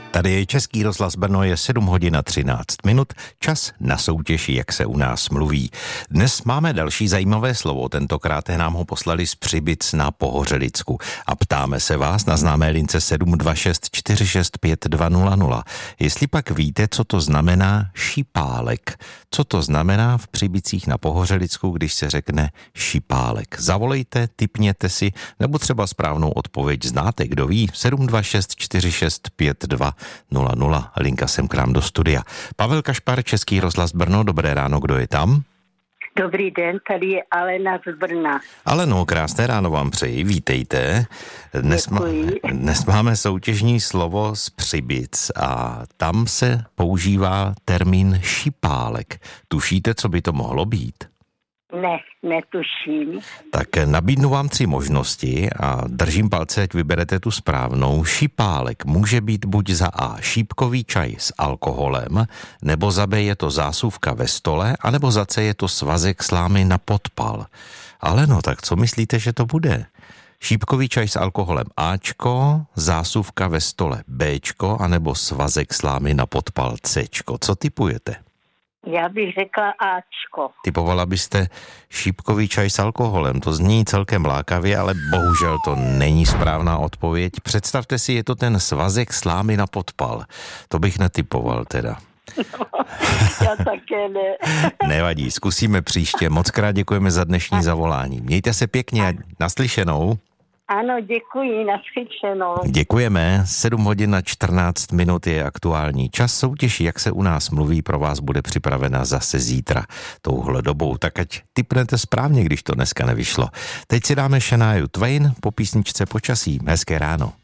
Tady je Český rozhlas Brno, je 7 hodin a 13 minut, čas na soutěž, jak se u nás mluví. Dnes máme další zajímavé slovo, tentokrát nám ho poslali z Přibic na Pohořelicku a ptáme se vás na známé lince 726 465 200, jestli pak víte, co to znamená šipálek. Co to znamená v Přibicích na Pohořelicku, když se řekne šipálek. Zavolejte, tipněte si, nebo třeba správnou odpověď znáte, kdo ví, 726 465 200, linka sem k nám do studia. Pavel Kašpar, Český rozhlas Brno, dobré ráno, kdo je tam? Dobrý den, tady je Alena z Brna. Aleno, krásné ráno vám přeji, vítejte. Dnes máme soutěžní slovo z Přibic a tam se používá termín šipálek. Tušíte, co by to mohlo být? Ne, netuším. Tak nabídnu vám 3 možnosti a držím palce, ať vyberete tu správnou. Šipálek může být buď za A šípkový čaj s alkoholem, nebo za B je to zásuvka ve stole, anebo za C je to svazek slámy na podpal. Ale no, tak co myslíte, že to bude? Šípkový čaj s alkoholem Ačko, zásuvka ve stole Bčko, anebo svazek slámy na podpal Cčko. Co tipujete? Já bych řekla Ačko. Typovala byste šípkový čaj s alkoholem. To zní celkem lákavě, ale bohužel to není správná odpověď. Představte si, je to ten svazek slámy na podpal. To bych netypoval teda. No, já také ne. Nevadí, zkusíme příště. Mockrát děkujeme za dnešní zavolání. Mějte se pěkně a naslyšenou. Ano, děkuji, naslyšenou. Děkujeme, 7 hodin a 14 minut je aktuální čas. Soutěž, jak se u nás mluví, pro vás bude připravena zase zítra touhle dobou, tak ať tipnete správně, když to dneska nevyšlo. Teď si dáme Shania Twain po písničce Počasí. Hezké ráno.